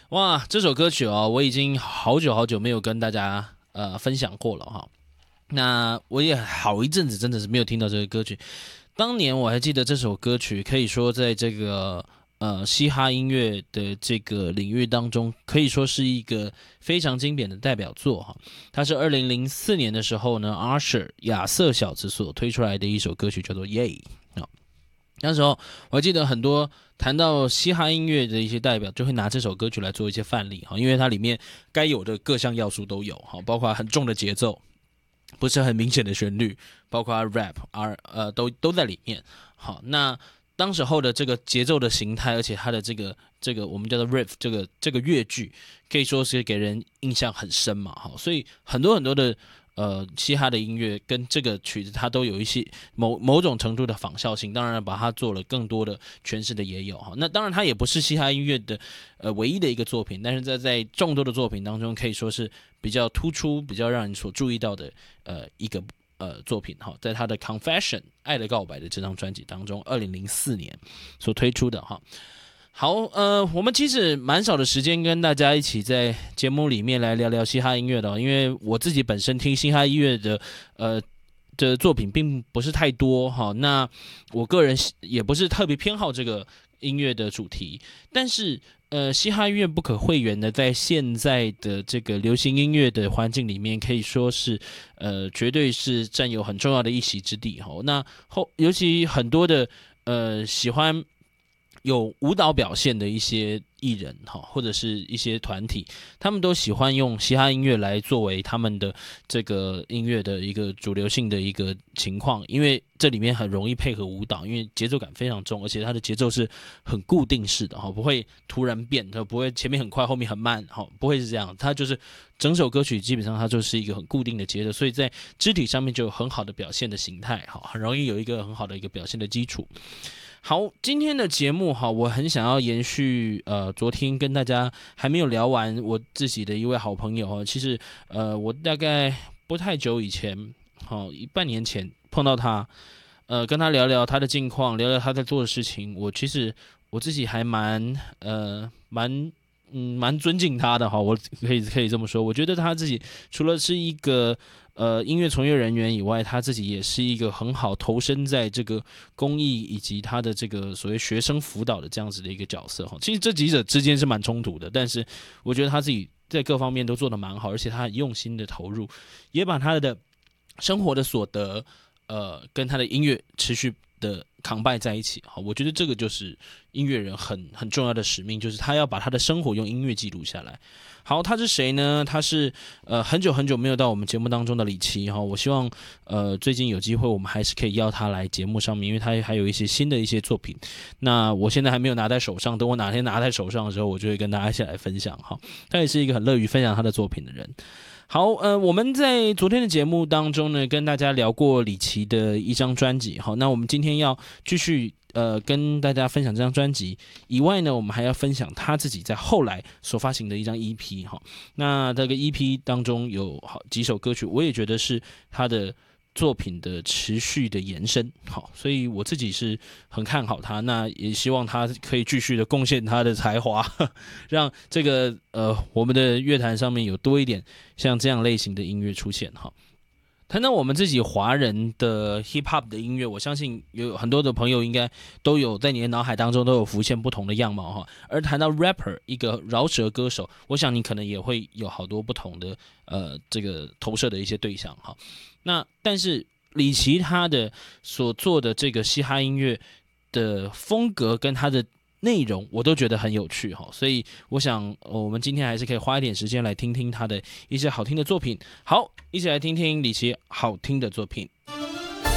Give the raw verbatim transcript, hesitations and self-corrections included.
哇，这首歌曲哦，我已经好久好久没有跟大家呃分享过了哈。那我也好一阵子真的是没有听到这个歌曲。当年我还记得这首歌曲，可以说在这个呃嘻哈音乐的这个领域当中，可以说是一个非常经典的代表作哈。它是二零零四年的时候呢，Usher 亚瑟小子所推出来的一首歌曲，叫做《Yay》啊。那时候我还记得很多谈到嘻哈音乐的一些代表，就会拿这首歌曲来做一些范例哈，因为它里面该有的各项要素都有哈，包括很重的节奏，不是很明显的旋律，包括 rap、R 呃都都在里面。好，那当时候的这个节奏的形态，而且它的这个这个我们叫做 riff 这个这个乐句，可以说是给人印象很深嘛。好，所以很多很多的。呃，嘻哈的音乐跟这个曲子，它都有一些某某种程度的仿效性。当然，把它做了更多的诠释的也有哈。那当然，它也不是嘻哈音乐的呃唯一的一个作品，但是在在众多的作品当中，可以说是比较突出、比较让人所注意到的呃一个呃作品哈。在他的《Confession》爱的告白的这张专辑当中，二零零四年所推出的哈。好，呃，我们其实蛮少的时间跟大家一起在节目里面来聊聊嘻哈音乐的、哦，因为我自己本身听嘻哈音乐的，呃。的作品并不是太多哈，那我个人也不是特别偏好这个音乐的主题，但是呃，嘻哈音乐不可讳言的，在现在的这个流行音乐的环境里面，可以说是呃，绝对是占有很重要的一席之地哈。那后尤其很多的呃喜欢。有舞蹈表现的一些艺人哈，或者是一些团体，他们都喜欢用嘻哈音乐来作为他们的这个音乐的一个主流性的一个情况，因为这里面很容易配合舞蹈，因为节奏感非常重，而且它的节奏是很固定式的哈，不会突然变，它不会前面很快后面很慢哈，不会是这样，它就是整首歌曲基本上它就是一个很固定的节奏，所以在肢体上面就有很好的表现的形态哈，很容易有一个很好的一个表现的基础。好，今天的节目哈，我很想要延续呃，昨天跟大家还没有聊完我自己的一位好朋友哈，其实呃，我大概不太久以前，好一半年前碰到他，呃，跟他聊聊他的近况，聊聊他在做的事情，我其实我自己还蛮呃蛮。嗯，蛮尊敬他的哈，我可以可以这么说。我觉得他自己除了是一个呃音乐从业人员以外，他自己也是一个很好投身在这个公益以及他的这个所谓学生辅导的这样子的一个角色哈。其实这几者之间是蛮冲突的，但是我觉得他自己在各方面都做得蛮好，而且他很用心的投入，也把他的生活的所得呃跟他的音乐持续的扛拜在一起。好，我觉得这个就是音乐人很很重要的使命，就是他要把他的生活用音乐记录下来。好，他是谁呢？他是呃很久很久没有到我们节目当中的李琦哈，我希望呃最近有机会我们还是可以邀他来节目上面，因为他还有一些新的一些作品。那我现在还没有拿在手上，等我哪天拿在手上的时候，我就会跟大家一起来分享哈。他也是一个很乐于分享他的作品的人。好，呃，我们在昨天的节目当中呢，跟大家聊过李琦的一张专辑。好，那我们今天要继续呃跟大家分享这张专辑以外呢，我们还要分享他自己在后来所发行的一张 E P 哈。那这个 E P 当中有好几首歌曲，我也觉得是他的作品的持续的延伸，好，所以我自己是很看好他，那也希望他可以继续的贡献他的才华，让这个呃我们的乐坛上面有多一点像这样类型的音乐出现哈。谈到我们自己华人的 hip hop 的音乐，我相信有很多的朋友应该都有在你的脑海当中都有浮现不同的样貌哈。而谈到 rapper 一个饶舌歌手，我想你可能也会有好多不同的呃这个投射的一些对象哈。那但是李琦他的所做的这个嘻哈音乐的风格跟他的内容我都觉得很有趣哈，所以我想我们今天还是可以花一点时间来听听他的一些好听的作品。好，一起来听听李琦好听的作品。